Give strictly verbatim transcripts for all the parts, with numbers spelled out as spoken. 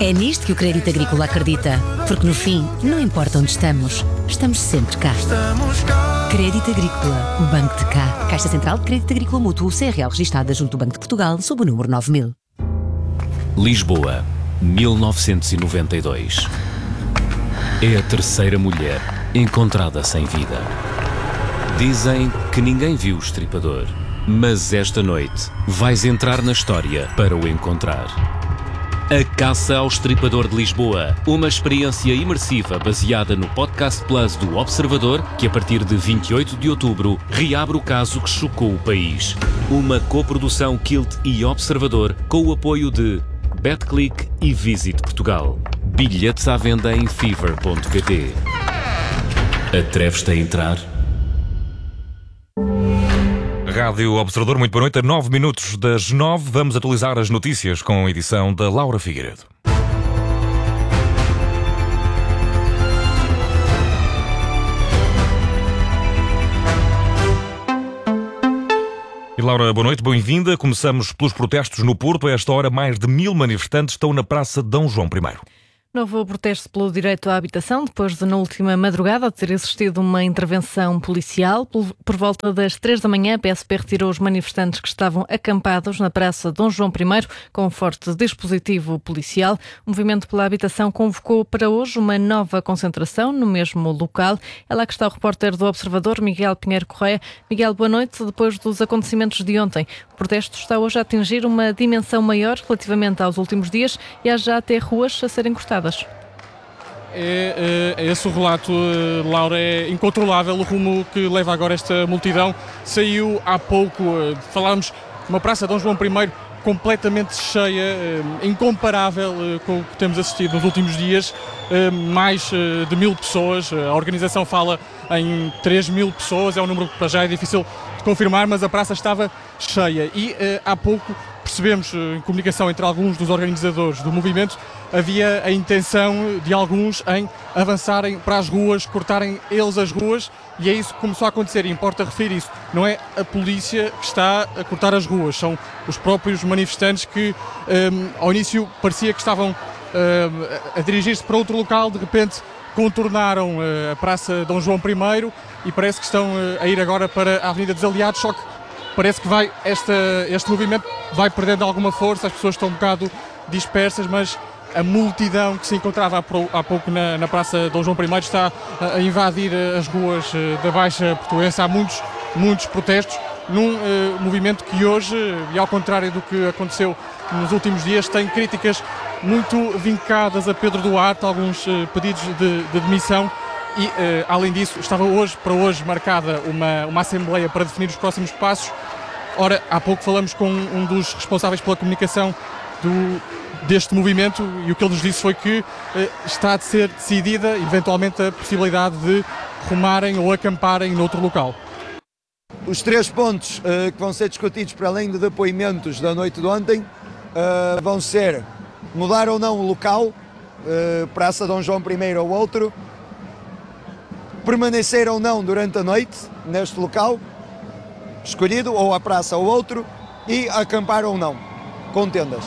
É nisto que o Crédito Agrícola acredita, porque no fim, não importa onde estamos, estamos sempre cá. Crédito Agrícola, o Banco de Cá. Caixa Central de Crédito Agrícola Mútuo, C R L registada junto do Banco de Portugal, sob o número nove mil. Lisboa, mil novecentos e noventa e dois. É a terceira mulher encontrada sem vida. Dizem que ninguém viu o estripador, mas esta noite vais entrar na história para o encontrar. A Caça ao Estripador de Lisboa, uma experiência imersiva baseada no Podcast Plus do Observador, que a partir de vinte e oito de outubro reabre o caso que chocou o país. Uma coprodução Kilt e Observador com o apoio de BetClick e Visit Portugal. Bilhetes à venda em fever ponto pt. Atreves-te a entrar? Rádio Observador, muito boa noite. A nove minutos das nove, vamos atualizar as notícias com a edição da Laura Figueiredo. E Laura, boa noite, bem-vinda. Começamos pelos protestos no Porto. A esta hora, mais de mil manifestantes estão na Praça de Dom João I. Novo protesto pelo direito à habitação, depois de, na última madrugada, ter existido uma intervenção policial. Por volta das três da manhã, a P S P retirou os manifestantes que estavam acampados na Praça Dom João I, com um forte dispositivo policial. O Movimento pela Habitação convocou para hoje uma nova concentração no mesmo local. É lá que está o repórter do Observador, Miguel Pinheiro Correia. Miguel, boa noite. Depois dos acontecimentos de ontem, o protesto está hoje a atingir uma dimensão maior relativamente aos últimos dias e há já até ruas a serem cortadas. É, é esse o relato, Laura, é incontrolável o rumo que leva agora esta multidão. Saiu há pouco, falámos, uma Praça Dom João I completamente cheia, incomparável com o que temos assistido nos últimos dias, mais de mil pessoas. A organização fala em três mil pessoas, é um número que para já é difícil de confirmar, mas a praça estava cheia e há pouco percebemos, em comunicação entre alguns dos organizadores do movimento, havia a intenção de alguns em avançarem para as ruas, cortarem eles as ruas, e é isso que começou a acontecer, e importa referir isso. Não é a polícia que está a cortar as ruas, são os próprios manifestantes que um, ao início parecia que estavam um, a dirigir-se para outro local, de repente contornaram uh, a Praça Dom João I e parece que estão uh, a ir agora para a Avenida dos Aliados, só que parece que vai, esta, este movimento vai perdendo alguma força, as pessoas estão um bocado dispersas, mas a multidão que se encontrava há pouco na, na Praça Dom João I está a invadir as ruas da Baixa Portuense. Há muitos, muitos protestos num uh, movimento que hoje, e ao contrário do que aconteceu nos últimos dias, tem críticas muito vincadas a Pedro Duarte, alguns uh, pedidos de, de demissão. E, uh, além disso, estava hoje, para hoje, marcada uma, uma assembleia para definir os próximos passos. Ora, há pouco falamos com um dos responsáveis pela comunicação do, deste movimento e o que ele nos disse foi que uh, está a ser decidida, eventualmente, a possibilidade de rumarem ou acamparem noutro local. Os três pontos uh, que vão ser discutidos, para além de depoimentos da noite de ontem, uh, vão ser mudar ou não o local, uh, Praça Dom João I ou outro, permanecer ou não durante a noite neste local escolhido, ou a praça ou outro, e acampar ou não, com tendas.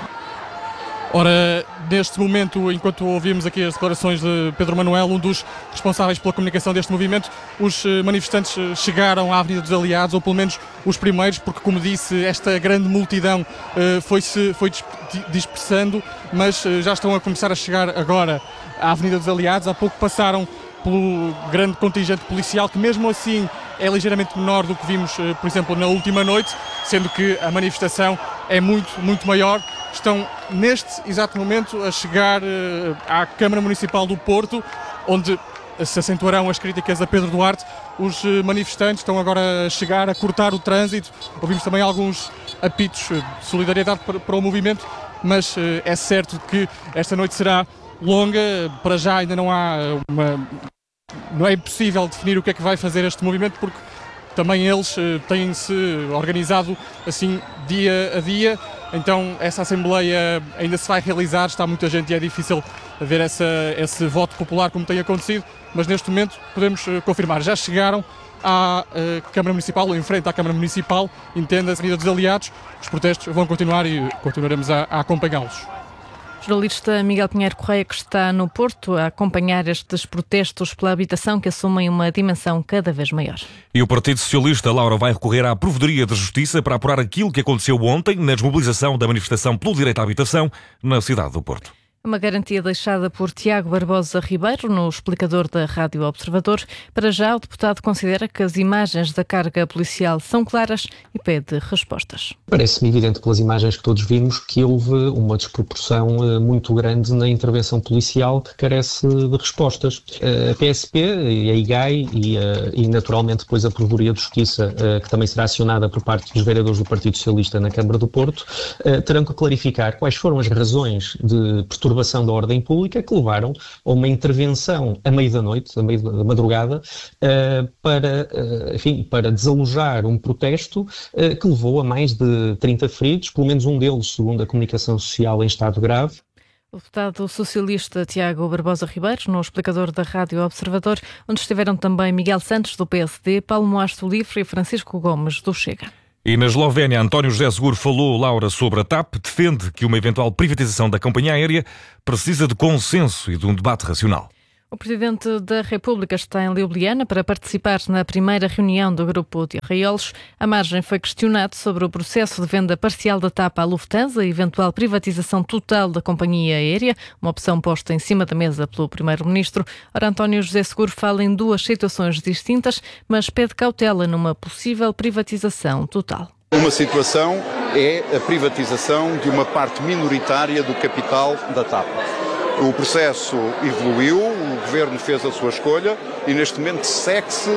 Ora, neste momento, enquanto ouvimos aqui as declarações de Pedro Manuel, um dos responsáveis pela comunicação deste movimento, os manifestantes chegaram à Avenida dos Aliados, ou pelo menos os primeiros, porque, como disse, esta grande multidão foi-se foi dispersando, mas já estão a começar a chegar agora à Avenida dos Aliados. Há pouco passaram pelo grande contingente policial, que mesmo assim é ligeiramente menor do que vimos, por exemplo, na última noite, sendo que a manifestação é muito, muito maior. Estão, neste exato momento, a chegar uh, à Câmara Municipal do Porto, onde se acentuarão as críticas a Pedro Duarte. Os uh, manifestantes estão agora a chegar, a cortar o trânsito. Ouvimos também alguns apitos de solidariedade para, para o movimento, mas uh, é certo que esta noite será longa. Para já ainda não há uma... Não é impossível definir o que é que vai fazer este movimento, porque também eles uh, têm-se organizado assim dia a dia. Então essa Assembleia ainda se vai realizar, está muita gente e é difícil ver essa, esse voto popular como tem acontecido, mas neste momento podemos uh, confirmar, já chegaram à uh, Câmara Municipal, ou em frente à Câmara Municipal, entenda-se, Avenida dos Aliados. Os protestos vão continuar e continuaremos a, a acompanhá-los. O jornalista Miguel Pinheiro Correia, que está no Porto a acompanhar estes protestos pela habitação que assumem uma dimensão cada vez maior. E o Partido Socialista, Laura, vai recorrer à Provedoria de Justiça para apurar aquilo que aconteceu ontem na desmobilização da manifestação pelo direito à habitação na cidade do Porto. Uma garantia deixada por Tiago Barbosa Ribeiro no explicador da Rádio Observador. Para já, o deputado considera que as imagens da carga policial são claras e pede respostas. Parece-me evidente pelas imagens que todos vimos que houve uma desproporção muito grande na intervenção policial que carece de respostas. A P S P e a I G A I e, e naturalmente depois a Provedoria de Justiça, que também será acionada por parte dos vereadores do Partido Socialista na Câmara do Porto, terão que clarificar quais foram as razões de perturbação da ordem pública que levaram a uma intervenção à meio da noite, à meio da madrugada, uh, para, uh, enfim, para desalojar um protesto uh, que levou a mais de trinta feridos, pelo menos um deles, segundo a comunicação social, em estado grave. O deputado socialista Tiago Barbosa Ribeiro, no explicador da Rádio Observador, onde estiveram também Miguel Santos, do P S D, Paulo Moares do Livre e Francisco Gomes, do Chega. E na Eslovénia, António José Seguro falou, Laura, sobre a TAP, defende que uma eventual privatização da companhia aérea precisa de consenso e de um debate racional. O Presidente da República está em Ljubljana para participar na primeira reunião do grupo de arraiolos. À margem foi questionado sobre o processo de venda parcial da TAP à Lufthansa e eventual privatização total da companhia aérea, uma opção posta em cima da mesa pelo Primeiro-Ministro. Ora, António José Seguro fala em duas situações distintas, mas pede cautela numa possível privatização total. Uma situação é a privatização de uma parte minoritária do capital da TAP. O processo evoluiu, o Governo fez a sua escolha e neste momento segue-se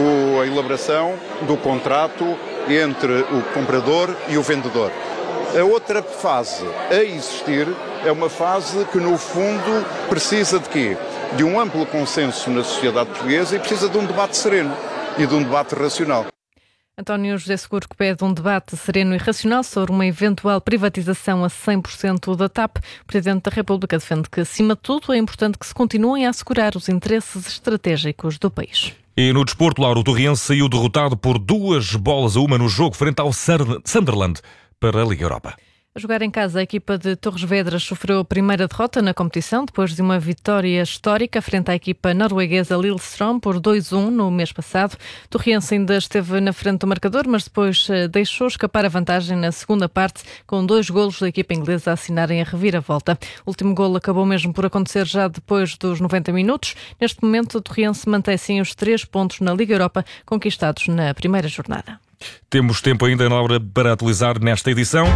a elaboração do contrato entre o comprador e o vendedor. A outra fase a existir é uma fase que, no fundo, precisa de quê? De um amplo consenso na sociedade portuguesa e precisa de um debate sereno e de um debate racional. António José Seguro, que pede um debate sereno e racional sobre uma eventual privatização a cem por cento da TAP. O Presidente da República defende que, acima de tudo, é importante que se continuem a assegurar os interesses estratégicos do país. E no desporto, Lauro, o Torriense saiu derrotado por duas bolas a uma no jogo frente ao Sunderland para a Liga Europa. A jogar em casa, a equipa de Torres Vedras sofreu a primeira derrota na competição, depois de uma vitória histórica frente à equipa norueguesa Lillestrøm por dois a um no mês passado. Torriense ainda esteve na frente do marcador, mas depois deixou escapar a vantagem na segunda parte, com dois golos da equipa inglesa a assinarem a reviravolta. O último golo acabou mesmo por acontecer já depois dos noventa minutos. Neste momento, o Torriense mantém sim os três pontos na Liga Europa, conquistados na primeira jornada. Temos tempo ainda, Laura, para atualizar nesta edição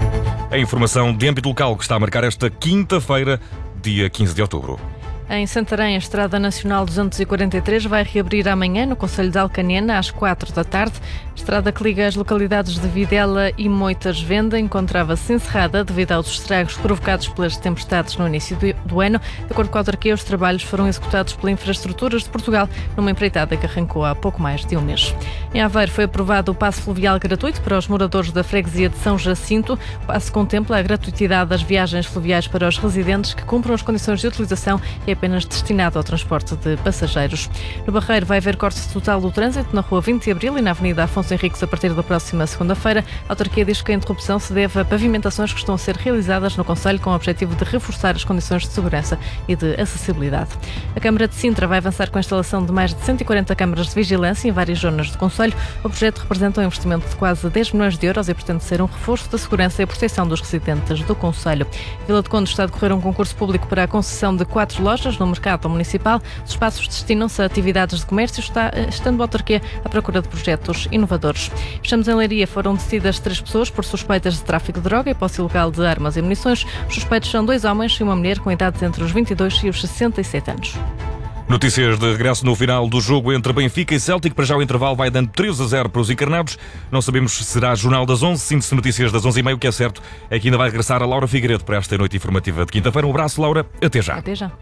a informação de âmbito local que está a marcar esta quinta-feira, dia quinze de outubro. Em Santarém, a Estrada Nacional duzentos e quarenta e três vai reabrir amanhã no concelho de Alcanena, às quatro da tarde. A estrada que liga as localidades de Videla e Moitas Venda encontrava-se encerrada devido aos estragos provocados pelas tempestades no início do ano. De acordo com a autarquia, os trabalhos foram executados pela Infraestruturas de Portugal numa empreitada que arrancou há pouco mais de um mês. Em Aveiro foi aprovado o passe fluvial gratuito para os moradores da freguesia de São Jacinto. O passe contempla a gratuitidade das viagens fluviais para os residentes que cumpram as condições de utilização e apenas destinado ao transporte de passageiros. No Barreiro vai haver corte total do trânsito na Rua vinte de Abril e na Avenida Afonso Henriques a partir da próxima segunda-feira. A autarquia diz que a interrupção se deve a pavimentações que estão a ser realizadas no concelho com o objetivo de reforçar as condições de segurança e de acessibilidade. A Câmara de Sintra vai avançar com a instalação de mais de cento e quarenta câmaras de vigilância em várias zonas do concelho. O projeto representa um investimento de quase dez milhões de euros e pretende ser um reforço da segurança e proteção dos residentes do concelho. Vila de Conde está a decorrer um concurso público para a concessão de quatro lojas no mercado municipal. Os espaços destinam-se a atividades de comércio, está, estando a autarquia à procura de projetos inovadores. Fechamos em Leiria. Foram detidas três pessoas por suspeitas de tráfico de droga e posse ilegal de armas e munições. Os suspeitos são dois homens e uma mulher com idades entre os vinte e dois e os sessenta e sete anos. Notícias de regresso no final do jogo entre Benfica e Celtic. Para já o intervalo vai dando três a zero para os encarnados. Não sabemos se será Jornal das onze, síntese notícias das onze e meia. O que é certo é que ainda vai regressar a Laura Figueiredo para esta noite informativa de quinta-feira. Um abraço, Laura. Até já. Até já.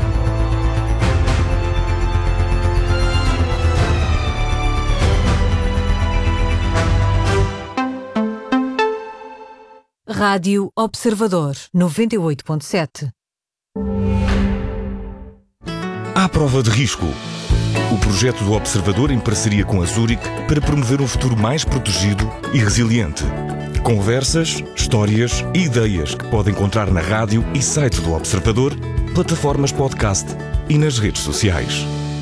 Rádio Observador noventa e oito ponto sete. À prova de risco. O projeto do Observador em parceria com a Zurich para promover um futuro mais protegido e resiliente. Conversas, histórias e ideias que pode encontrar na rádio e site do Observador, plataformas podcast e nas redes sociais.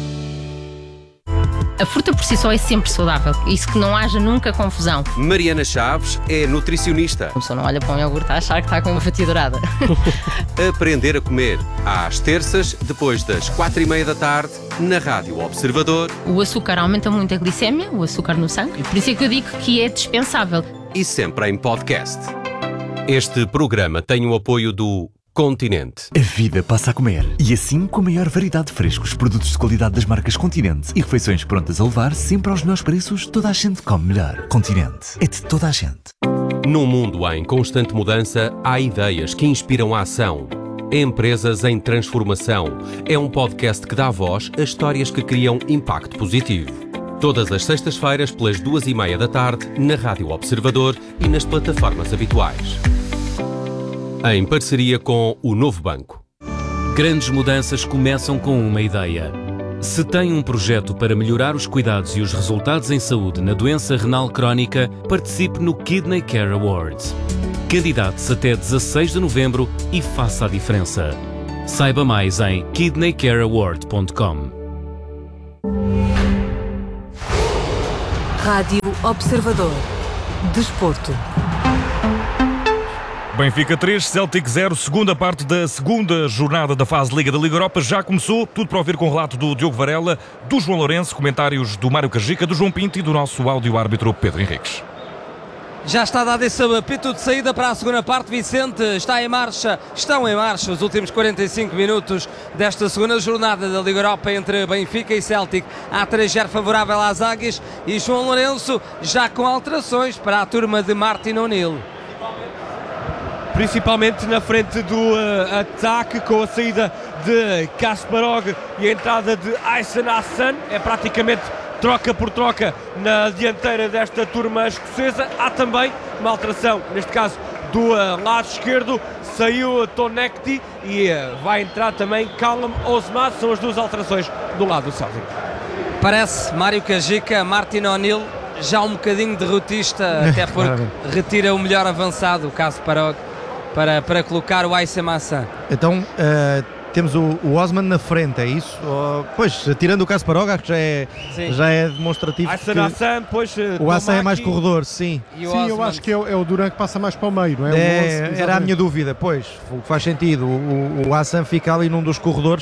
A fruta por si só é sempre saudável, isso que não haja nunca confusão. Mariana Chaves é nutricionista. A pessoa não olha para um iogurte a achar que está com uma fatia dourada. Aprender a comer, às terças, depois das quatro e meia da tarde, na Rádio Observador. O açúcar aumenta muito a glicémia, o açúcar no sangue, e por isso é que eu digo que é dispensável. E sempre em podcast. Este programa tem o apoio do Continente. A vida passa a comer. E assim, com a maior variedade de frescos, produtos de qualidade das marcas Continente e refeições prontas a levar sempre aos melhores preços, toda a gente come melhor. Continente. É de toda a gente. Num mundo em constante mudança, há ideias que inspiram a ação. Empresas em Transformação. É um podcast que dá voz a histórias que criam impacto positivo. Todas as sextas-feiras, pelas duas e meia da tarde, na Rádio Observador e nas plataformas habituais. Em parceria com o Novo Banco. Grandes mudanças começam com uma ideia. Se tem um projeto para melhorar os cuidados e os resultados em saúde na doença renal crónica, participe no Kidney Care Awards. Candidate-se até dezasseis de novembro e faça a diferença. Saiba mais em kidney care award ponto com. Rádio Observador. Desporto. Benfica três, Celtic zero, segunda parte da segunda jornada da fase Liga da Liga Europa já começou, tudo para ouvir com o relato do Diogo Varela, do João Lourenço, comentários do Mário Cajica, do João Pinto e do nosso áudio-árbitro Pedro Henriques. Já está dado esse apito de saída para a segunda parte. Vicente está em marcha, estão em marcha os últimos quarenta e cinco minutos desta segunda jornada da Liga Europa entre Benfica e Celtic. Há três zero favorável às Águias e João Lourenço já com alterações para a turma de Martin O'Neill. Principalmente na frente do uh, ataque, com a saída de Kasparov e a entrada de Aysen Hassan. É praticamente troca por troca na dianteira desta turma escocesa. Há também uma alteração, neste caso do uh, lado esquerdo, saiu Tonekti e uh, vai entrar também Callum Osman. São as duas alterações do lado do Celtic. Parece, Mário Cajica, Martin O'Neill já um bocadinho derrotista, até porque retira o melhor avançado, o Kasparov, para, para colocar o Aysen Hassan. Então uh, temos o, o Osman na frente, é isso? Uh, pois, tirando o Kasparov, acho que já é, já é demonstrativo. Aysen Hassan, pois, o Hassan é mais corredor, sim. Sim, Osman, eu acho que é o, é o Duran que passa mais para o meio, não é? é o era a minha dúvida, pois, o que faz sentido. O, o, o Hassan fica ali num dos corredores,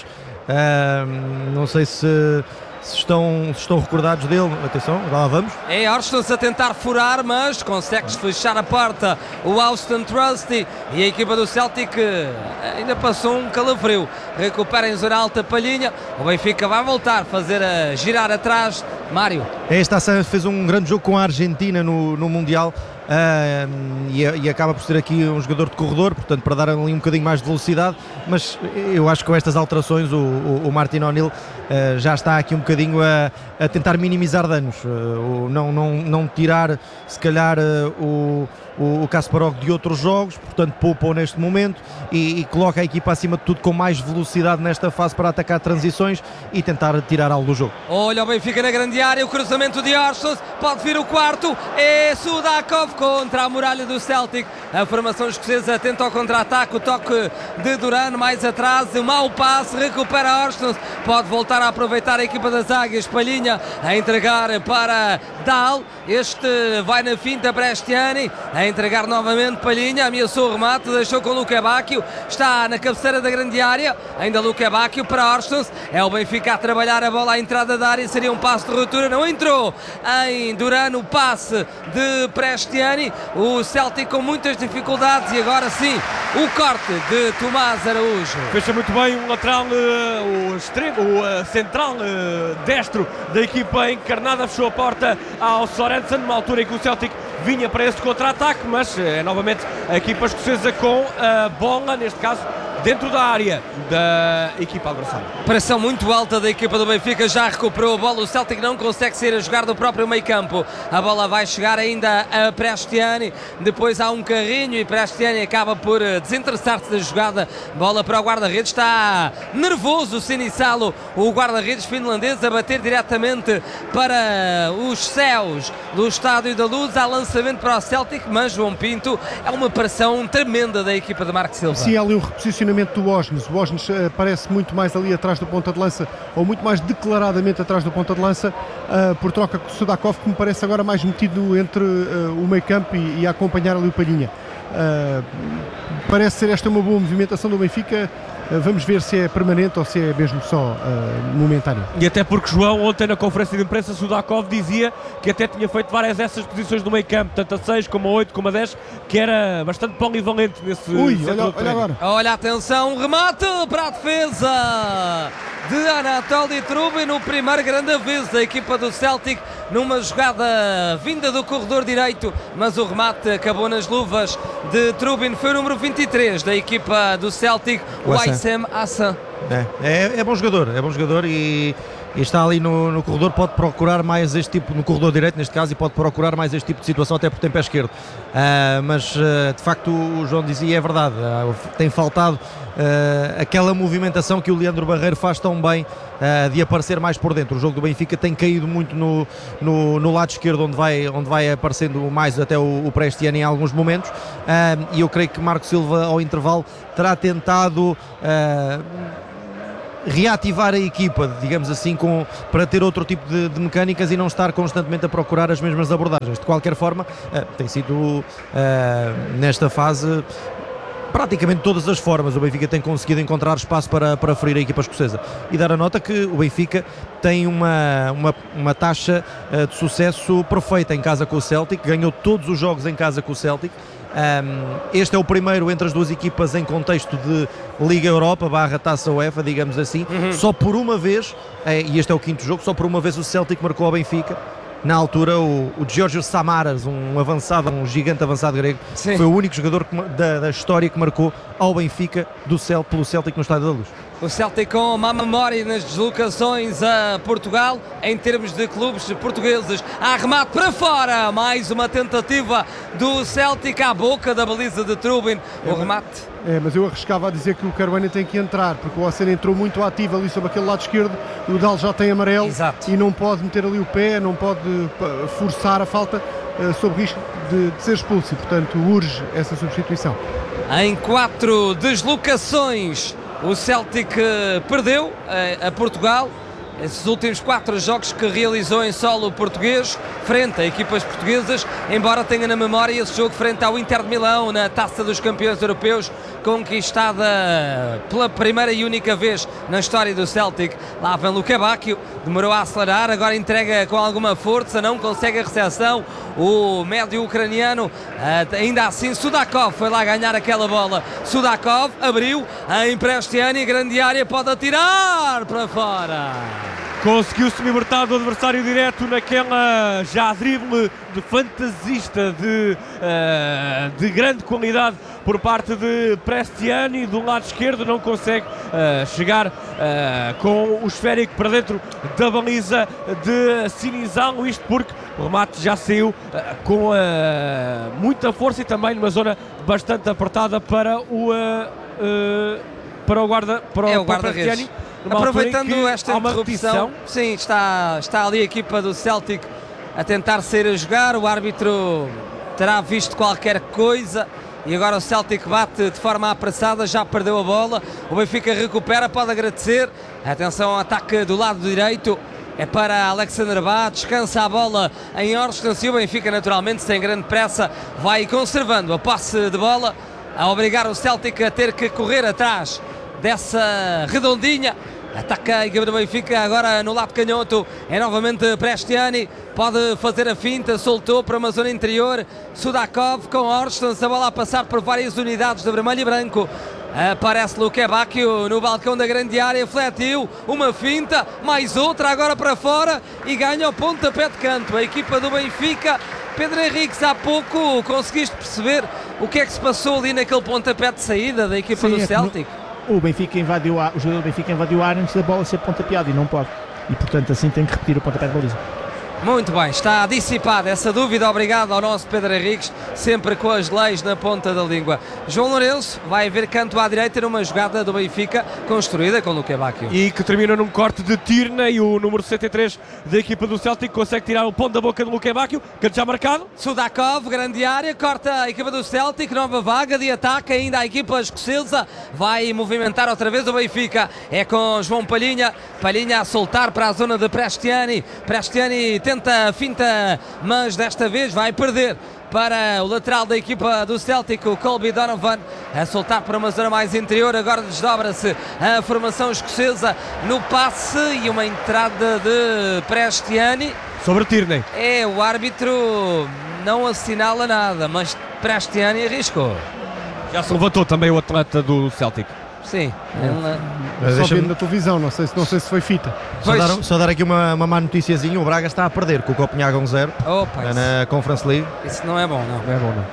uh, não sei se... Se estão, se estão recordados dele, atenção, lá vamos. É Orston a tentar furar, mas consegue-se fechar a porta. O Austin Trusty e a equipa do Celtic ainda passou um calafrio. Recupera em zona alta Palhinha. O Benfica vai voltar a fazer a girar atrás. Mário. Esta fez um grande jogo com a Argentina no, no Mundial. Uh, e, e acaba por ser aqui um jogador de corredor, portanto para dar ali um bocadinho mais de velocidade, mas eu acho que com estas alterações o, o, o Martin O'Neill uh, já está aqui um bocadinho a, a tentar minimizar danos, uh, não, não, não tirar se calhar uh, o, o, o Kasparov de outros jogos, portanto poupa neste momento e, e coloca a equipa acima de tudo com mais velocidade nesta fase para atacar transições e tentar tirar algo do jogo. Olha o Benfica na grande área, o cruzamento de Orston, pode vir o quarto, é Sudakov contra a muralha do Celtic. A formação escocesa tenta ao contra-ataque, o toque de Duran mais atrás, o mau passe, recupera Orston, pode voltar a aproveitar a equipa das Águias. Palhinha a entregar para Dahl, este vai na finta para Estiani, a entregar novamente Palhinha, ameaçou o remate, deixou com o Luque Bacchio, está na cabeceira da grande área, ainda Luque Bacchio para Orston, é o Benfica a trabalhar a bola à entrada da área, seria um passe de ruptura, não entrou em Duran o passe de Prestiani, o Celtic com muitas dificuldades e agora sim o corte de Tomás Araújo. Fecha muito bem o lateral, o extremo, o central destro da equipa encarnada, fechou a porta ao Sorensen, numa altura em que o Celtic vinha para esse contra-ataque, mas é novamente a equipa escocesa com a bola, neste caso dentro da área da equipa adversária. Pressão muito alta da equipa do Benfica, já recuperou a bola, o Celtic não consegue sair a jogar do próprio meio campo, a bola vai chegar ainda a Prestiani, depois há um carrinho e Prestiani acaba por desinteressar-se da jogada, bola para o guarda-redes, está nervoso o Sinisalo, o guarda-redes finlandês a bater diretamente para os céus do Estádio da Luz, há lançamento para o Celtic, mas João Pinto, é uma pressão tremenda da equipa de Marco Silva. Sim, há ali o reposicionamento do Osnes, o Osnes uh, parece muito mais ali atrás do ponta de lança, ou muito mais declaradamente atrás do ponta de lança, uh, por troca com o Sudakov, que me parece agora mais metido entre uh, o meio campo e, e a acompanhar ali o Palhinha. Uh, parece ser esta uma boa movimentação do Benfica. Uh, vamos ver se é permanente ou se é mesmo só uh, momentâneo. E até porque João ontem na conferência de imprensa Sudakov dizia que até tinha feito várias dessas posições do meio campo, tanto a seis como a oito como a dez, que era bastante polivalente nesse Ui, olha, olha agora. Olha, atenção, remate para a defesa de Anatoly Trubin, no primeiro grande aviso da equipa do Celtic, numa jogada vinda do corredor direito, mas o remate acabou nas luvas de Trubin, foi o número vinte e três da equipa do Celtic, o Aissem Hassan. É, é, é bom jogador, é bom jogador e, e está ali no, no corredor, pode procurar mais este tipo, no corredor direito neste caso, e pode procurar mais este tipo de situação, até porque tem pé esquerdo. Uh, mas uh, de facto o João dizia, é verdade, uh, tem faltado uh, aquela movimentação que o Leandro Barreiro faz tão bem, uh, de aparecer mais por dentro. O jogo do Benfica tem caído muito no, no, no lado esquerdo, onde vai, onde vai aparecendo mais até o, o Prestiani em alguns momentos, uh, e eu creio que Marco Silva ao intervalo terá tentado uh, reativar a equipa, digamos assim, com, para ter outro tipo de, de mecânicas e não estar constantemente a procurar as mesmas abordagens. De qualquer forma, uh, tem sido uh, nesta fase praticamente todas as formas o Benfica tem conseguido encontrar espaço para, para ferir a equipa escocesa, e dar a nota que o Benfica tem uma, uma, uma taxa uh, de sucesso perfeita em casa com o Celtic, ganhou todos os jogos em casa com o Celtic. Um, este é o primeiro entre as duas equipas em contexto de Liga Europa barra Taça UEFA, digamos assim. Uhum. Só por uma vez, é, e este é o quinto jogo, só por uma vez o Celtic marcou ao Benfica. Na altura o, o Giorgio Samaras, um avançado, um gigante avançado grego, Sim. foi o único jogador que, da, da história que marcou ao Benfica do Cel, pelo Celtic no Estádio da Luz. O Celtic com má memória nas deslocações a Portugal, em termos de clubes portugueses. Há remate para fora, mais uma tentativa do Celtic à boca da baliza de Trubin. O é, remate. É, mas eu arriscava a dizer que o Caruana tem que entrar, porque o Ocena entrou muito ativo ali sobre aquele lado esquerdo, o Dal já tem amarelo. Exato. E não pode meter ali o pé, não pode forçar a falta uh, sob risco de, de ser expulso, e portanto urge essa substituição. Em quatro deslocações o Celtic perdeu a Portugal, esses últimos quatro jogos que realizou em solo português, frente a equipas portuguesas, embora tenha na memória esse jogo frente ao Inter de Milão, na Taça dos Campeões Europeus, conquistada pela primeira e única vez na história do Celtic. Lá vem Luka Bacchio, demorou a acelerar, agora entrega com alguma força, não consegue a recepção, o médio ucraniano, ainda assim Sudakov foi lá ganhar aquela bola, Sudakov abriu, em Prestiani, grande área, pode atirar para fora. Conseguiu-se libertar do adversário direto naquela já drible de fantasista de, uh, de grande qualidade por parte de Prestiani. Do lado esquerdo não consegue uh, chegar uh, com o esférico para dentro da baliza de Sinisalo, isto porque o remate já saiu uh, com uh, muita força e também numa zona bastante apertada para o, uh, uh, para o guarda para é o, o guarda-redes. Aproveitando esta interrupção, sim, está, está ali a equipa do Celtic a tentar sair a jogar, o árbitro terá visto qualquer coisa e agora o Celtic bate de forma apressada, já perdeu a bola, o Benfica recupera, pode agradecer, atenção ao ataque do lado direito, é para Alexander Bá, descansa a bola em Orsnes e o Benfica naturalmente sem grande pressa vai conservando a posse de bola, a obrigar o Celtic a ter que correr atrás dessa redondinha. Ataca a equipa do Benfica agora no lado canhoto, é novamente Prestiani, pode fazer a finta, soltou para uma zona interior, Sudakov com Orsnes, a bola a passar por várias unidades de vermelho e branco. Aparece Luka Bacchio no balcão da grande área, fletiu, uma finta, mais outra agora para fora e ganha o pontapé de canto. A equipa do Benfica, Pedro Henriques, há pouco conseguiste perceber o que é que se passou ali naquele pontapé de saída da equipa Sim, do Celtic? É o Benfica invadiu a, o jogador do Benfica invadiu a área antes da bola ser pontapeada e não pode. E portanto assim tem que repetir o pontapé de baliza. Muito bem, está dissipada essa dúvida. Obrigado ao nosso Pedro Henriques, sempre com as leis na ponta da língua. João Lourenço vai ver canto à direita numa jogada do Benfica construída com Luque Bacchio. E que termina num corte de Tierney, o número sessenta e três da equipa do Celtic consegue tirar o ponto da boca de Luque Bacchio, canto já marcado. Sudakov, grande área, corta a equipa do Celtic, nova vaga de ataque ainda a equipa escocesa, vai movimentar outra vez o Benfica, é com João Palhinha, Palhinha a soltar para a zona de Prestiani, Prestiani tenta a finta, mas desta vez vai perder para o lateral da equipa do Celtic, o Colby Donovan, a soltar para uma zona mais interior. Agora desdobra-se a formação escocesa no passe e uma entrada de Prestiani sobre Tierney. É, o árbitro não assinala nada, mas Prestiani arriscou. Já se levantou também o atleta do Celtic. Sim, é. Só vendo na televisão, não sei, não sei se foi fita. Só dar, só dar aqui uma, uma má noticiazinha: o Braga está a perder com o Copenhague um zero na Conference League. Isso não é bom, não. Não é bom, não.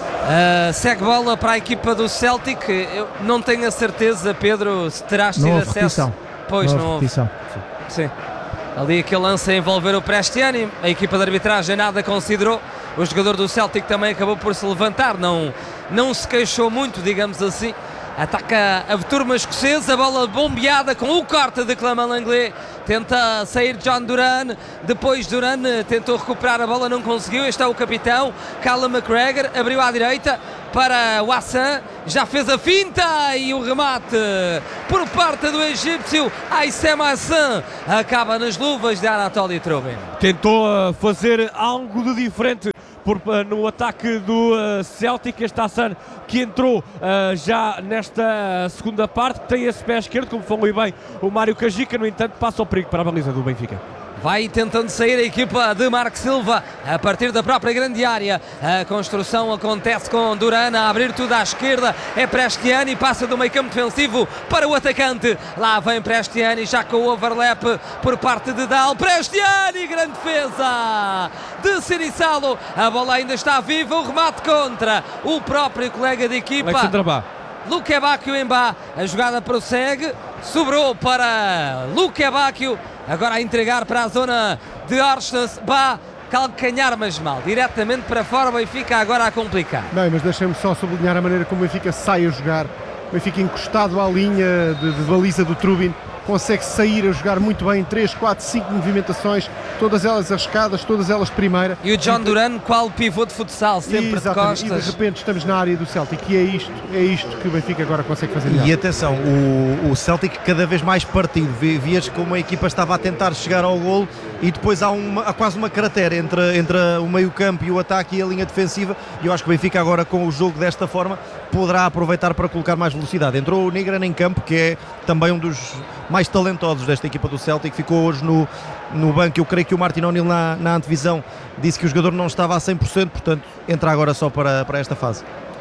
Uh, segue bola para a equipa do Celtic. Eu não tenho a certeza, Pedro, se terás tido não acesso. Repetição. Pois não. não houve. Repetição. Sim. Ali aquele lance a envolver o Prestiani, a equipa de arbitragem nada considerou. O jogador do Celtic também acabou por se levantar, não, não se queixou muito, digamos assim. Ataca a turma escocesa, a bola bombeada com o corte de Clément Lenglet. Tenta sair John Duran, depois Duran tentou recuperar a bola, não conseguiu. Este é o capitão, Callum McGregor, abriu à direita para o Hassan, já fez a finta e o remate por parte do egípcio Aissem Hassan acaba nas luvas de Anatoly Trubin. Tentou fazer algo de diferente Por, no ataque do uh, Celtic, este Hassan que entrou uh, já nesta segunda parte, tem esse pé esquerdo, como falou bem o Mário Cajica, no entanto passa o perigo para a baliza do Benfica. Vai tentando sair a equipa de Marco Silva a partir da própria grande área. A construção acontece com Duran a abrir tudo à esquerda. É Prestiani, passa do meio campo defensivo para o atacante. Lá vem Prestiani, já com o overlap por parte de Dal. Prestiani, grande defesa de Sinisallo. A bola ainda está viva, o remate contra o próprio colega de equipa. Alexandre Bá. Luque Bacchio em Bá. A jogada prossegue. Sobrou para Luque Bacchio. Agora a entregar para a zona de Orsnes. Bá, calcanhar, mas mal. Diretamente para fora, o Benfica agora a complicar. Bem, mas deixem-me só sublinhar a maneira como o Benfica sai a jogar. O Benfica encostado à linha de, de baliza do Trubin. Consegue sair a jogar muito bem, três, quatro, cinco movimentações, todas elas arriscadas, todas elas de primeira. E o John Duran, qual pivô de futsal, sempre de costas. E de repente estamos na área do Celtic e é isto, é isto que o Benfica agora consegue fazer. E atenção, o, o Celtic cada vez mais partido, vias como a equipa estava a tentar chegar ao golo e depois há, uma, há quase uma cratera entre, entre o meio campo e o ataque e a linha defensiva, e eu acho que o Benfica agora com o jogo desta forma poderá aproveitar para colocar mais velocidade. Entrou o Nigran em campo, que é também um dos mais talentosos desta equipa do Celtic, ficou hoje no, no banco. Eu creio que o Martin O'Neill na, na antevisão disse que o jogador não estava a cem por cento, portanto entra agora só para, para esta fase.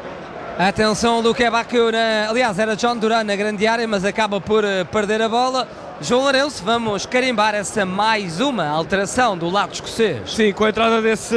Atenção, Luque Bacchio, na... aliás era John Duran na grande área, mas acaba por perder a bola. João Lourenço, vamos carimbar essa mais uma alteração do lado escocês. Sim, com a entrada desse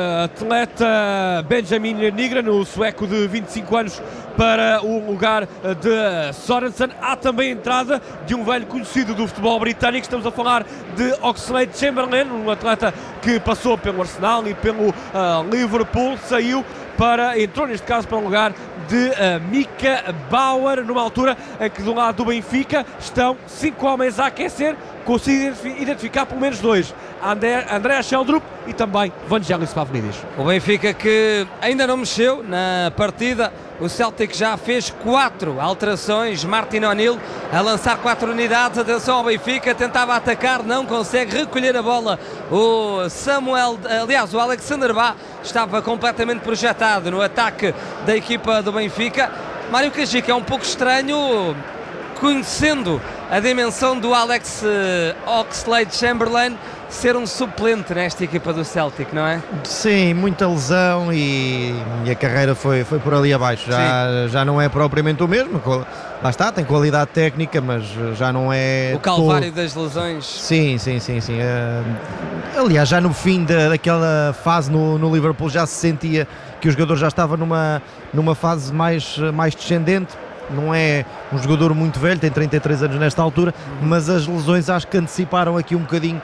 atleta Benjamin Nigran, o sueco de vinte e cinco anos, para o lugar de Sorensen. Há também a entrada de um velho conhecido do futebol britânico, estamos a falar de Oxlade-Chamberlain, um atleta que passou pelo Arsenal e pelo uh, Liverpool, saiu para, entrou neste caso para o lugar de uh, Mika Bauer, numa altura em que do lado do Benfica estão cinco homens a aquecer. Consigo identificar pelo menos dois, André, André Sheldrup e também Vangelis Pavlidis. O Benfica que ainda não mexeu na partida. O Celtic já fez quatro alterações. Martin O'Neill a lançar quatro unidades. Atenção ao Benfica, tentava atacar, não consegue recolher a bola. O Samuel, aliás, o Alexander Bá estava completamente projetado no ataque da equipa do Benfica. Mário Cajica, é um pouco estranho, conhecendo a dimensão do Alex Oxlade-Chamberlain, ser um suplente nesta equipa do Celtic, não é? Sim, muita lesão e, e a carreira foi, foi por ali abaixo. Já, já não é propriamente o mesmo. Lá está, tem qualidade técnica, mas já não é... O calvário todo... das lesões. Sim, sim, sim, sim. Uh, aliás, já no fim da, daquela fase no, no Liverpool já se sentia que o jogador já estava numa, numa fase mais, mais descendente. não é um jogador muito velho, tem trinta e três anos nesta altura, mas as lesões acho que anteciparam aqui um bocadinho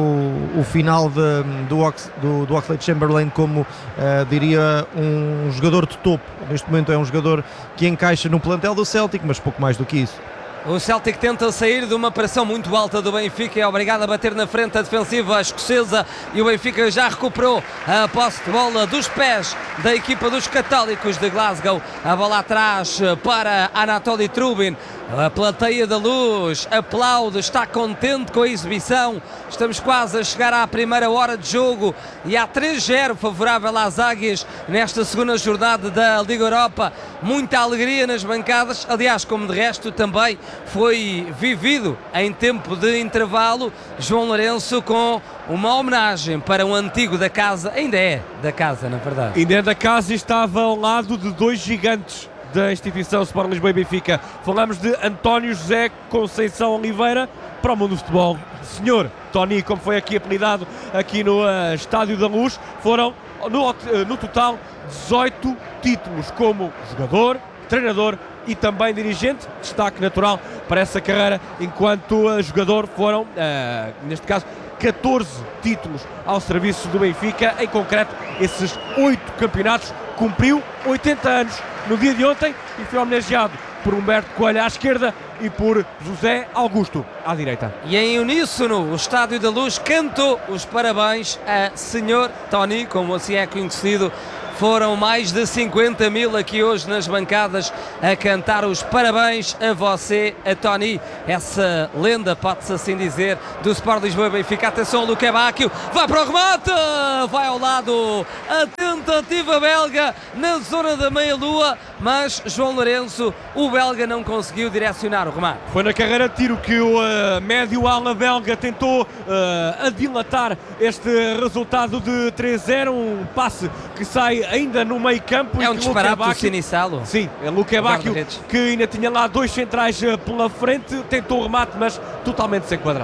o, o final de, do, Ox, do, do Oxlade-Chamberlain como, uh, diria, um jogador de topo. Neste momento é um jogador que encaixa no plantel do Celtic, mas pouco mais do que isso. O Celtic tenta sair de uma pressão muito alta do Benfica, é obrigado a bater na frente a defensiva escocesa e o Benfica já recuperou a posse de bola dos pés da equipa dos Católicos de Glasgow. A bola atrás para Anatoly Trubin. A plateia da Luz aplaude, está contente com a exibição. Estamos quase a chegar à primeira hora de jogo e há três zero favorável às Águias nesta segunda jornada da Liga Europa. Muita alegria nas bancadas, aliás, como de resto também foi vivido em tempo de intervalo. João Lourenço com uma homenagem para um antigo da casa, ainda é da casa, na verdade. Ainda é da casa e estava ao lado de dois gigantes da instituição Sport Lisboa e Benfica. Falamos de António José Conceição Oliveira para o mundo do futebol. Senhor Tony, como foi aqui apelidado aqui no uh, Estádio da Luz, foram no, uh, no total dezoito títulos como jogador, treinador e também dirigente. Destaque natural para essa carreira enquanto uh, jogador foram, uh, neste caso, catorze títulos ao serviço do Benfica. Em concreto, esses oito campeonatos. Cumpriu oitenta anos no dia de ontem e foi homenageado por Humberto Coelho à esquerda e por José Augusto à direita. E em uníssono, o Estádio da Luz cantou os parabéns a senhor Tony, como assim é conhecido. Foram mais de cinquenta mil aqui hoje nas bancadas a cantar os parabéns a você, a Tony, essa lenda, pode-se assim dizer, do Sport Lisboa e Benfica. Atenção, Luque Bacchio, vai para o remate, vai ao lado, a tentativa belga na zona da meia-lua, mas João Lourenço, o belga, não conseguiu direcionar o remate. Foi na carreira de tiro que o uh, médio ala belga tentou uh, adilatar este resultado de três zero, um passe que sai ainda no meio campo. É um disparate do Sinisalo. Sim, é Luque Bacchio, que ainda tinha lá dois centrais pela frente, tentou o remate, mas totalmente sem quadrado.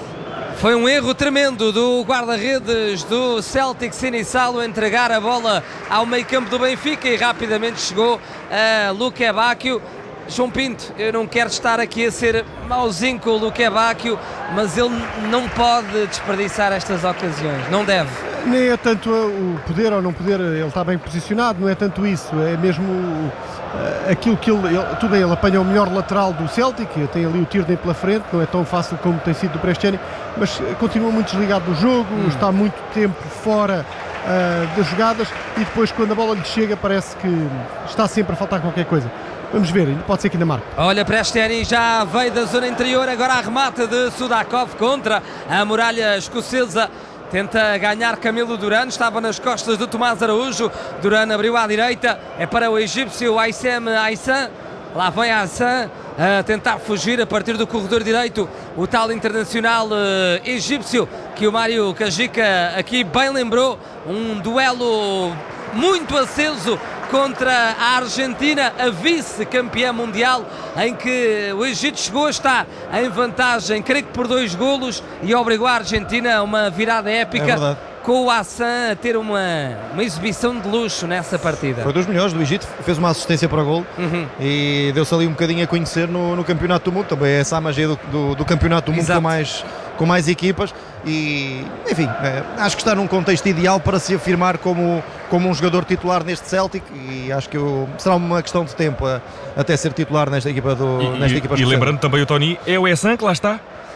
Foi um erro tremendo do guarda-redes do Celtic, Sinisalo, entregar a bola ao meio campo do Benfica e rapidamente chegou a Luque Bacchio. João Pinto, eu não quero estar aqui a ser mauzinho com o Luque Bacchio, mas ele não pode desperdiçar estas ocasiões, não deve. Nem é tanto o poder ou não poder, ele está bem posicionado, não é tanto isso, é mesmo uh, aquilo que ele, ele, tudo bem, ele apanha o melhor lateral do Celtic, tem ali o Tierney pela frente, não é tão fácil como tem sido do Prestiani, mas continua muito desligado do jogo, hum. está muito tempo fora uh, das jogadas e depois quando a bola lhe chega parece que está sempre a faltar qualquer coisa. Vamos ver, pode ser que ainda marque. Olha, Prestiani já veio da zona interior, agora a remate de Sudakov contra a muralha escocesa. Tenta ganhar Camilo Duran, estava nas costas do Tomás Araújo. Duran abriu à direita, é para o egípcio Aissem Aissan. Lá vem Aissan a tentar fugir a partir do corredor direito. O tal internacional uh, egípcio que o Mário Kajica aqui bem lembrou. Um duelo muito aceso contra a Argentina, a vice-campeã mundial, em que o Egito chegou a estar em vantagem, creio que por dois golos, e obrigou a Argentina a uma virada épica, é com o Hassan a ter uma, uma exibição de luxo nessa partida. Foi dos melhores do Egito, fez uma assistência para golo uhum. e deu-se ali um bocadinho a conhecer no, no Campeonato do Mundo, também é essa a magia do, do, do Campeonato do Mundo com mais, com mais equipas e, enfim, é, acho que está num contexto ideal para se afirmar como, como um jogador titular neste Celtic e acho que eu, será uma questão de tempo a, até ser titular nesta equipa do E, nesta e, equipa e lembrando também o Tony, é o Essan que lá está.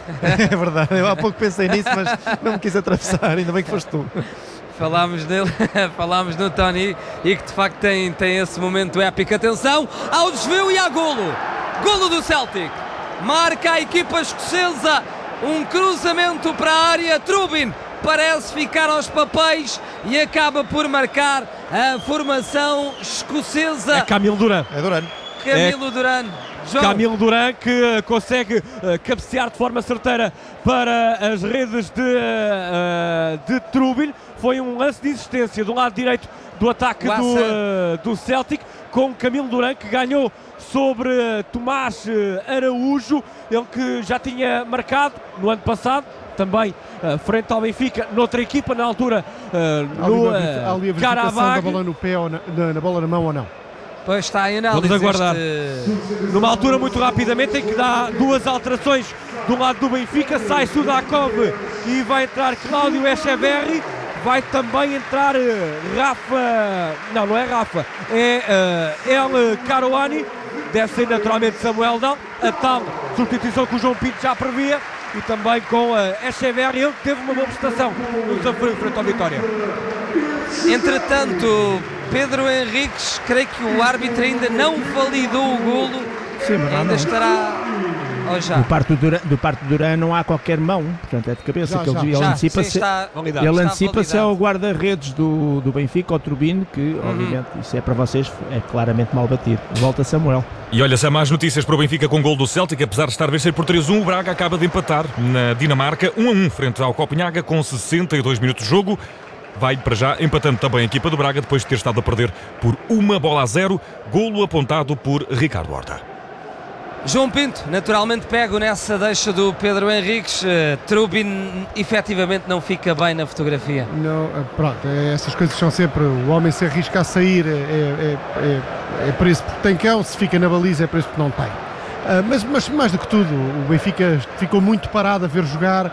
É verdade, eu há pouco pensei nisso, mas não me quis atravessar, ainda bem que foste tu. Falámos dele, falámos no Tony e que de facto tem, tem esse momento épico. Atenção ao desvio e a golo. Golo do Celtic. Marca a equipa escocesa. Um cruzamento para a área. Trubin parece ficar aos papéis e acaba por marcar a formação escocesa. É Camilo Duran. É Duran. Camilo é... Duran. João. Camilo Duran que uh, consegue uh, cabecear de forma certeira para as redes de, uh, de Trubin. Foi um lance de existência do lado direito do ataque do, uh, do Celtic, com Camilo Duran que ganhou sobre uh, Tomás uh, Araújo, ele que já tinha marcado no ano passado, também uh, frente ao Benfica, noutra equipa, na altura uh, no uh, Carabag. Da bola no pé ou na, na, na bola na mão ou não? Pois está em análise. Vamos aguardar. Este... Numa altura muito rapidamente em que dá duas alterações do lado do Benfica, sai Sudakov e vai entrar Cláudio Echeverri. Vai também entrar Rafa, não, não é Rafa, é uh, El Karouani. Deve ser naturalmente Samuel Dal, a tal substituição que o João Pinto já previa. E também com uh, Echeverri, ele teve uma boa prestação no desafio frente ao Vitória. Entretanto, Pedro Henriques, creio que o árbitro ainda não validou o golo. Sim, mas ainda não. estará... Oh, já. Do parte do Duran, do parte do Duran não há qualquer mão, portanto é de cabeça. Já, que ele, já. ele Já, antecipa-se sim, está- ele está antecipa-se validado. ao guarda-redes do, do Benfica, ao Turbino, que Uhum. obviamente isso é para vocês, é claramente mal batido. Volta Samuel. E olha, se há mais notícias para o Benfica com gol do Celtic, apesar de estar a vencer por três a um, o Braga acaba de empatar na Dinamarca, um a um frente ao Copenhaga, com sessenta e dois minutos de jogo. Vai para já empatando também a equipa do Braga, depois de ter estado a perder por uma bola a zero, golo apontado por Ricardo Horta. João Pinto, naturalmente pego nessa deixa do Pedro Henriques. Uh, Trubin efetivamente não fica bem na fotografia. Não, pronto, é, essas coisas são sempre. O homem se arrisca a sair é, é, é, é preço porque tem cão, se fica na baliza é preço porque não tem. Uh, mas, mas mais do que tudo, o Benfica ficou muito parado a ver jogar uh,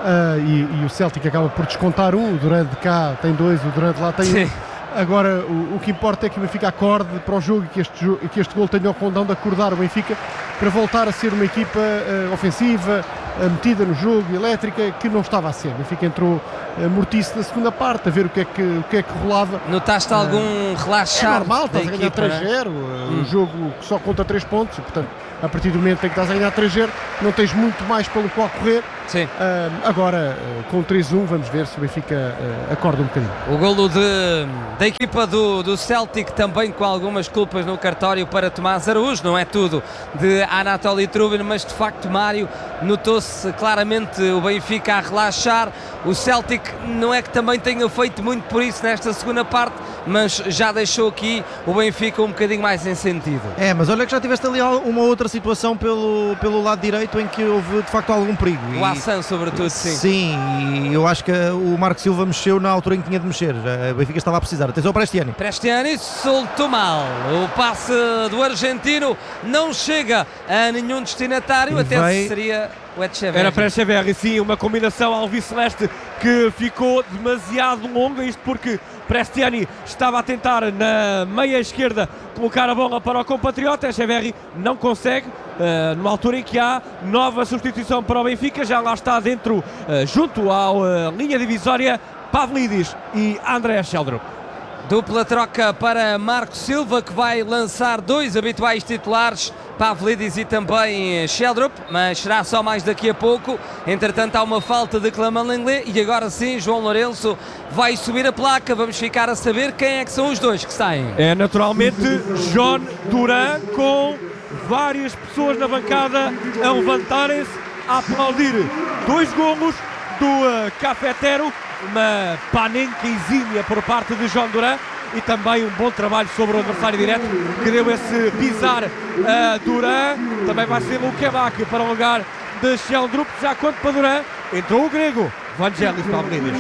e, e o Celtic acaba por descontar um. O Durant de cá tem dois, o Durant lá tem Sim. um. Agora, o, o que importa é que o Benfica acorde para o jogo e que este, jo- e que este gol tenha o condão de acordar o Benfica para voltar a ser uma equipa uh, ofensiva, uh, metida no jogo, elétrica, que não estava a ser. O Benfica entrou uh, mortiço na segunda parte, a ver o que é que, o que, é que rolava. Notaste algum Uh, relaxar É normal, da estás a ganhar equipa, três a zero, uh, Hum. um jogo que só conta três pontos, e, portanto, a partir do momento em que estás a ganhar três a zero, não tens muito mais pelo qual correr. Sim. Uh, agora, uh, com três a um, vamos ver se o Benfica uh, acorda um bocadinho. O golo de, da equipa do, do Celtic, também com algumas culpas no cartório para Tomás Araújo, não é tudo de Anatoly Trubin, mas de facto, Mário, notou-se claramente o Benfica a relaxar. O Celtic não é que também tenha feito muito por isso nesta segunda parte, mas já deixou aqui o Benfica um bocadinho mais em sentido. É, mas olha que já tiveste ali uma outra situação pelo, pelo lado direito em que houve de facto algum perigo. O Assan, sobretudo, sim. Sim, e eu acho que o Marco Silva mexeu na altura em que tinha de mexer. O Benfica estava a precisar. Atenção para este ano. Prestiani soltou mal. O passe do argentino não chega a nenhum destinatário, E até vai- se seria o Echeverri. Era para Echeverri, sim, uma combinação alviceleste que ficou demasiado longa, isto porque Prestiani estava a tentar na meia esquerda colocar a bola para o compatriota. Echeverri não consegue, uh, numa altura em que há nova substituição para o Benfica, já lá está dentro, uh, junto à uh, linha divisória, Pavlidis e André Sheldrup. Dupla troca para Marco Silva, que vai lançar dois habituais titulares, Pavlidis e também Sheldrup, mas será só mais daqui a pouco. Entretanto, há uma falta de Clément Lenglet e agora sim, João Lourenço vai subir a placa. Vamos ficar a saber quem é que são os dois que saem. É naturalmente John Duran, com várias pessoas na bancada a levantarem-se, a aplaudir dois golos do uh, Cafetero, uma panenca exímia por parte de John Duran e também um bom trabalho sobre o adversário direto, que deu esse pisar a Duran. Também vai ser o Quebec para o lugar de Sheldrup. Já quanto para Duran, entrou o grego Vangelis Pavlidis.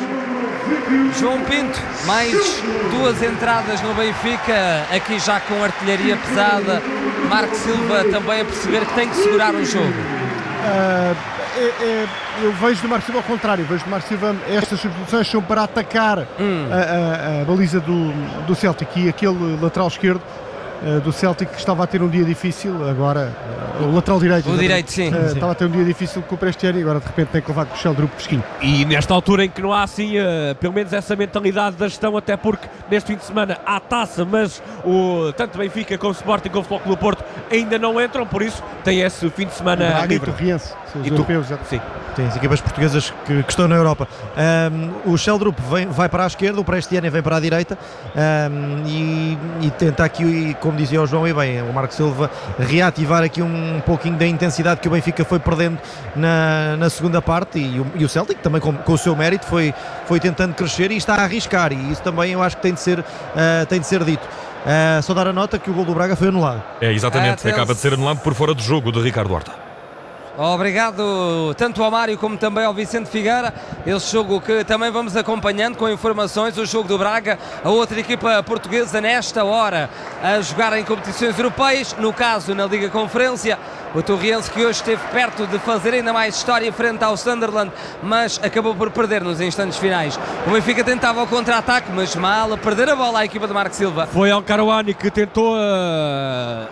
João Pinto, mais duas entradas no Benfica, aqui já com artilharia pesada. Marco Silva também a perceber que tem que segurar o jogo. Uh, é, é, eu vejo do Marco Silva ao contrário, vejo do Marco Silva estas substituições são para atacar hum. a, a, a baliza do, do Celtic, e aquele lateral esquerdo uh, do Celtic que estava a ter um dia difícil, agora uh, o lateral direito, o direito sim. Uh, sim. estava a ter um dia difícil com o Prestiani e agora de repente tem que levar com o Sheldrup pesquinho. E nesta altura em que não há assim, uh, pelo menos essa mentalidade da gestão, até porque neste fim de semana há taça, mas o, tanto Benfica como o Sporting como o Futebol Clube do Porto ainda não entram, por isso tem esse fim de semana Braga livre. e Torriense, são os E tu- europeus. Sim. Sim, as equipas portuguesas que, que estão na Europa. Um, o Sheldrup vem, vai para a esquerda, o Prestiani vem para a direita, um, e, e tenta aqui, como dizia o João e bem, o Marco Silva reativar aqui um pouquinho da intensidade que o Benfica foi perdendo na, na segunda parte, e o, e o Celtic também com, com o seu mérito foi, foi tentando crescer e está a arriscar, e isso também eu acho que tem de ser, uh, tem de ser dito. Uh, só dar a nota que o gol do Braga foi anulado. É, exatamente. Ah, Acaba de ser anulado por fora do jogo de Ricardo Horta. Obrigado tanto ao Mário como também ao Vicente Figueira. Esse jogo que também vamos acompanhando com informações, o jogo do Braga, a outra equipa portuguesa nesta hora a jogar em competições europeias, no caso na Liga Conferência. O Torriense que hoje esteve perto de fazer ainda mais história frente ao Sunderland, mas acabou por perder nos instantes finais. O Benfica tentava o contra-ataque, mas mal a perder a bola à equipa de Marco Silva. Foi Al-Karouani que tentou uh,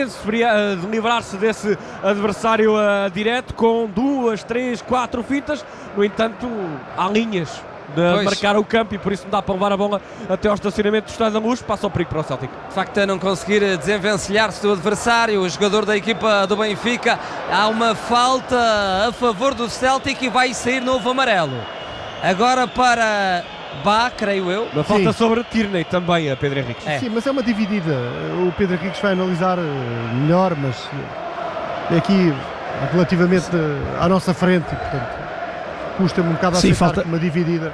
uh, livrar-se desse adversário uh, direto com duas, três, quatro fitas. No entanto, há linhas de pois. marcar o campo e por isso não dá para levar a bola até ao estacionamento do Estádio da Luz. Passa o perigo para o Celtic. De facto, a não conseguir desenvencilhar-se do adversário, o jogador da equipa do Benfica, há uma falta a favor do Celtic e vai sair novo amarelo. Agora para Bá, creio eu. Uma falta Sim. sobre Tierney também, a Pedro Henriques. É. Sim, mas é uma dividida. O Pedro Henriques vai analisar melhor, mas aqui relativamente à nossa frente, portanto custa-me um bocado a Sim, aceitar falta... uma dividida.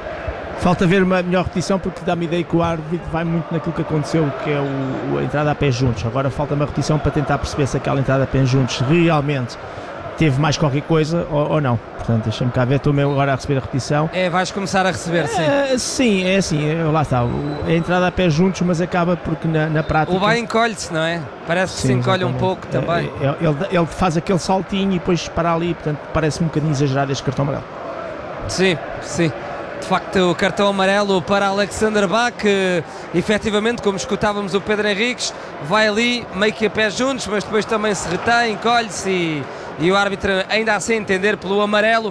Falta ver uma melhor repetição porque dá-me ideia que o árbitro vai muito naquilo que aconteceu, que é o, a entrada a pés juntos. Agora falta uma repetição para tentar perceber se aquela entrada a pés juntos realmente teve mais qualquer coisa ou, ou não. Portanto, deixa-me cá ver, estou mesmo agora a receber a repetição. É, vais começar a receber, sim. É, sim, é assim, é, lá está, a entrada a pés juntos, mas acaba porque na, na prática... O Bá encolhe-se, não é? Parece que sim, se encolhe exatamente. um pouco também. É, é, ele, ele faz aquele saltinho e depois para ali, portanto, parece-me um bocadinho exagerado este cartão amarelo. Sim, sim. De facto, o cartão amarelo para Alexander Bá, que efetivamente, como escutávamos o Pedro Henriques, vai ali meio que a pés juntos, mas depois também se retém, encolhe-se e, e o árbitro ainda assim entender pelo amarelo.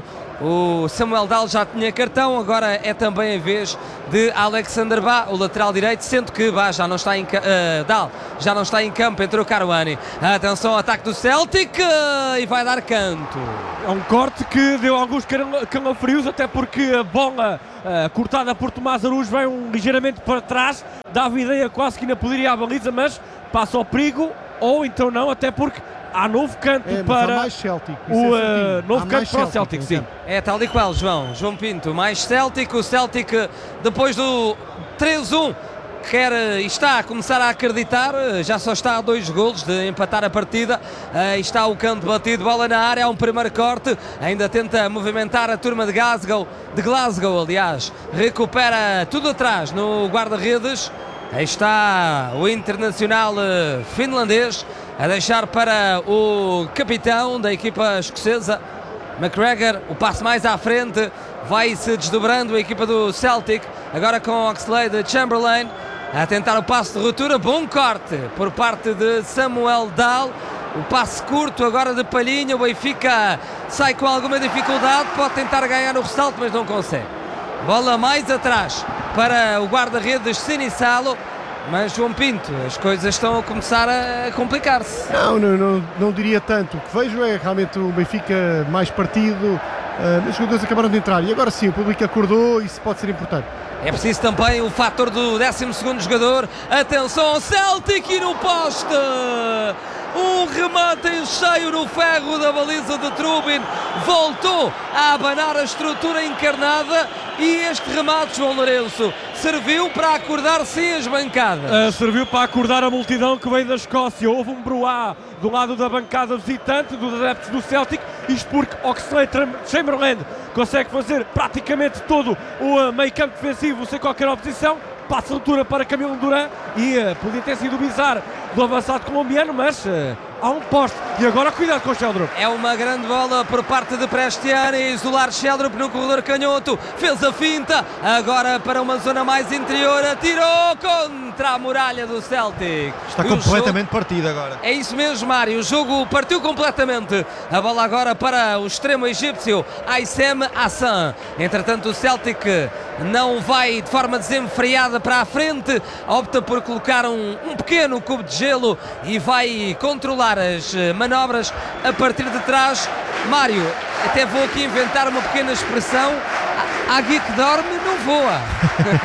O Samuel Dahl já tinha cartão, agora é também a vez de Alexander Bá, o lateral direito, sendo que Bá já não está em uh, Dahl já não está em campo, entrou Karouani. Atenção ao ataque do Celtic uh, e vai dar canto. É um corte que deu alguns calafrios, até porque a bola uh, cortada por Tomás Araújo vem um, ligeiramente para trás, dava ideia quase que ainda poderia ir à baliza, mas passa ao perigo, ou então não, até porque há novo canto é, para mais Celtic, o uh, é novo há canto para o Celtic, sim. É tal e qual, João. João Pinto, mais Celtic. O Celtic, depois do três a um, quer e está a começar a acreditar, já só está a dois golos de empatar a partida. Aí está o canto batido, bola na área, há um primeiro corte, ainda tenta movimentar a turma de Glasgow, de Glasgow, aliás, recupera tudo atrás no guarda-redes. Aí está o internacional finlandês a deixar para o capitão da equipa escocesa, McGregor. O passo mais à frente, vai-se desdobrando a equipa do Celtic, agora com Oxlade-Chamberlain a tentar o passo de ruptura. Bom corte por parte de Samuel Dahl, o passe curto agora de Palhinha. O Benfica sai com alguma dificuldade, pode tentar ganhar o ressalto, mas não consegue. Bola mais atrás para o guarda-redes Sinisalo. Mas, João Pinto, as coisas estão a começar a complicar-se. Não, não, não, não diria tanto. O que vejo é realmente o Benfica mais partido. Uh, os jogadores acabaram de entrar e agora sim, o público acordou e isso pode ser importante. É preciso também o fator do décimo segundo jogador. Atenção ao Celtic e no poste! Um remate em cheio no ferro da baliza de Trubin. Voltou a abanar a estrutura encarnada e este remate, João Lourenço, serviu para acordar sim as bancadas. Uh, serviu para acordar a multidão que veio da Escócia. Houve um bruá do lado da bancada visitante, dos adeptos do Celtic, isto porque Oxlade-Chamberlain consegue fazer praticamente todo o uh, meio campo defensivo sem qualquer oposição. Passa a altura para Camilo Duran e uh, podia ter sido bizarro do avançado colombiano, mas uh, há um poste. E agora cuidado com o Sheldrup. É uma grande bola por parte de Prestiani, isolar Sheldrup no corredor canhoto, fez a finta, agora para uma zona mais interior, atirou contra a muralha do Celtic. Está e completamente jogo... partido agora. É isso mesmo, Mário, o jogo partiu completamente. A bola agora para o extremo egípcio Aissem Hassan. Entretanto o Celtic não vai de forma desenfreada para a frente, opta por colocar um, um pequeno cubo de gelo e vai controlar as manobras a partir de trás. Mário, até vou aqui inventar uma pequena expressão: a águia que dorme não voa.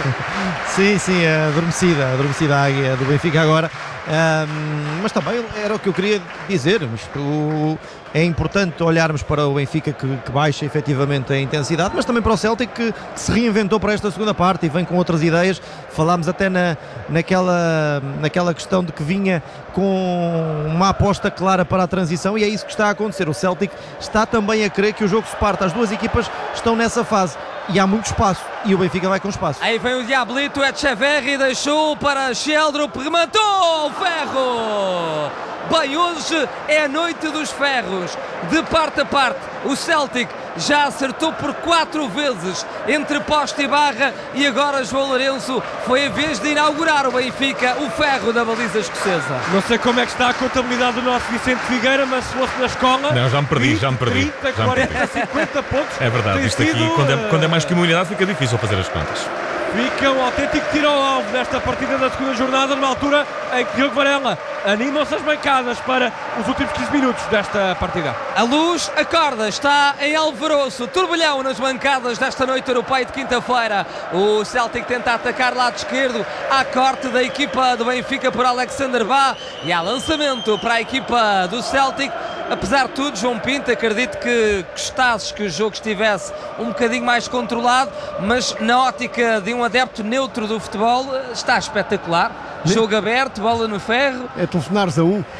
Sim, sim, adormecida, adormecida a águia do Benfica agora. Um, mas também era era o que eu queria dizer. Isto é importante olharmos para o Benfica que, que baixa efetivamente a intensidade, mas também para o Celtic que, que se reinventou para esta segunda parte e vem com outras ideias. Falámos até na, naquela, naquela questão de que vinha com uma aposta clara para a transição, e é isso que está a acontecer. O Celtic está também a querer que o jogo se parta. As duas equipas estão nessa fase e há muito espaço, e o Benfica vai com espaço. Aí vem o Diablito, Etcheverry deixou para Sheldrup, rematou o Ferro. Bem, hoje é a noite dos ferros, de parte a parte. O Celtic já acertou por quatro vezes entre poste e barra, e agora João Lourenço foi a vez de inaugurar o Benfica, o ferro da baliza escocesa. Não sei como é que está a contabilidade do nosso Vicente Figueira, mas se fosse na escola... Não, já me perdi, vinte, já me perdi. trinta, Já me quarenta, perdi. cinquenta pontos. É verdade, isto aqui, sido, quando é, quando é mais que uma unidade, fica difícil fazer as contas. Fica um autêntico tiro ao alvo nesta partida da segunda jornada, numa altura em que Diogo Varela animam-se as bancadas para os últimos quinze minutos desta partida. A luz acorda, está em Alvoroço, turbilhão nas bancadas desta noite europeia de quinta-feira. O Celtic tenta atacar lado esquerdo, há corte da equipa do Benfica por Alexander Bá e há lançamento para a equipa do Celtic. Apesar de tudo, João Pinto, acredito que gostasses que o jogo estivesse um bocadinho mais controlado, mas na ótica de um adepto neutro do futebol está espetacular. Jogo aberto, bola no ferro. É telefonares a um.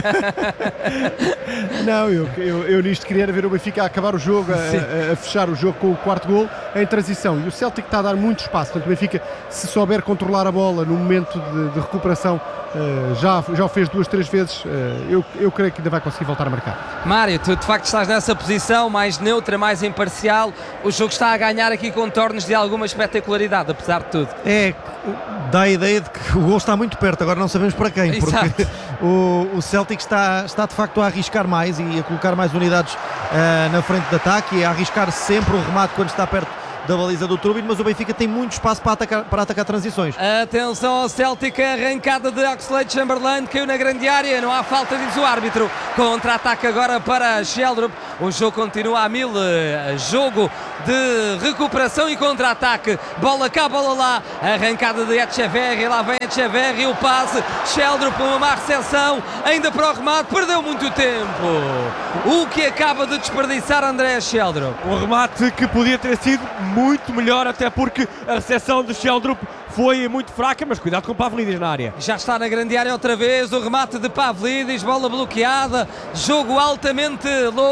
Não, eu, eu, eu nisto queria ver o Benfica a acabar o jogo, a, a, a fechar o jogo com o quarto golo em transição. E o Celtic está a dar muito espaço. Portanto, o Benfica, se souber controlar a bola no momento de, de recuperação, uh, já, já o fez duas, três vezes. Uh, eu, eu creio que ainda vai conseguir voltar a marcar. Mário, tu de facto estás nessa posição mais neutra, mais imparcial. O jogo está a ganhar aqui contornos de alguma espetacularidade, apesar de tudo. É, dá a ideia de que o gol está muito perto, agora não sabemos para quem, porque o, o Celtic está, está de facto a arriscar mais e a colocar mais unidades uh, na frente de ataque e a arriscar sempre o remate quando está perto da baliza do Turbin, mas o Benfica tem muito espaço para atacar, para atacar transições. Atenção ao Celtic, arrancada de Oxlade-Chamberlain, caiu na grande área, não há falta, diz o árbitro. Contra-ataque agora para Sheldrup, o jogo continua a mil, jogo de recuperação e contra-ataque, bola cá, bola lá, arrancada de Etcheverry, lá vem Etcheverry, o passe, Sheldrup, uma má recepção, ainda para o remate, perdeu muito tempo. O que acaba de desperdiçar André Sheldrup? Um remate que podia ter sido muito melhor, até porque a recepção de Sheldrup foi muito fraca, mas cuidado com o Pavlidis na área. Já está na grande área outra vez, o remate de Pavlidis, bola bloqueada, jogo altamente louco.